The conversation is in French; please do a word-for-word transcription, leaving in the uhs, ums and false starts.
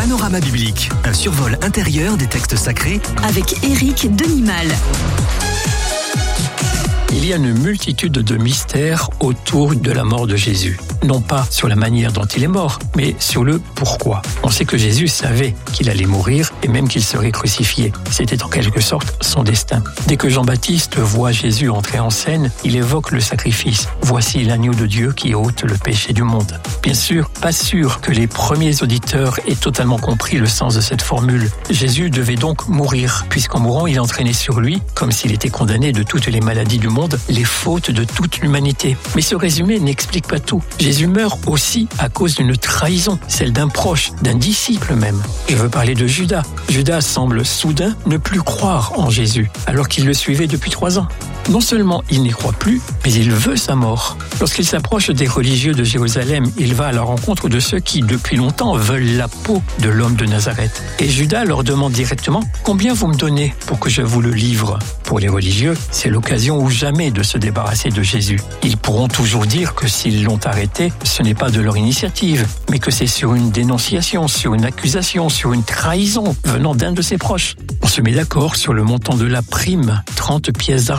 Panorama biblique, un survol intérieur des textes sacrés avec Éric Denimal. Il y a une multitude de mystères autour de la mort de Jésus. Non pas sur la manière dont il est mort, mais sur le pourquoi. On sait que Jésus savait qu'il allait mourir et même qu'il serait crucifié. C'était en quelque sorte son destin. Dès que Jean-Baptiste voit Jésus entrer en scène, il évoque le sacrifice. Voici l'agneau de Dieu qui ôte le péché du monde. Bien sûr, pas sûr que les premiers auditeurs aient totalement compris le sens de cette formule. Jésus devait donc mourir, puisqu'en mourant, il entraînait sur lui, comme s'il était condamné de toutes les maladies du monde, les fautes de toute l'humanité. Mais ce résumé n'explique pas tout. Jésus meurt aussi à cause d'une trahison, celle d'un proche, d'un disciple même. Je veux parler de Judas. Judas semble soudain ne plus croire en Jésus, alors qu'il le suivait depuis trois ans. Non seulement il n'y croit plus, mais il veut sa mort. Lorsqu'il s'approche des religieux de Jérusalem, il va à la rencontre de ceux qui, depuis longtemps, veulent la peau de l'homme de Nazareth. Et Judas leur demande directement « Combien vous me donnez pour que je vous le livre ?» Pour les religieux, c'est l'occasion ou jamais de se débarrasser de Jésus. Ils pourront toujours dire que s'ils l'ont arrêté, ce n'est pas de leur initiative, mais que c'est sur une dénonciation, sur une accusation, sur une trahison venant d'un de ses proches. On se met d'accord sur le montant de la prime, trente pièces d'argent.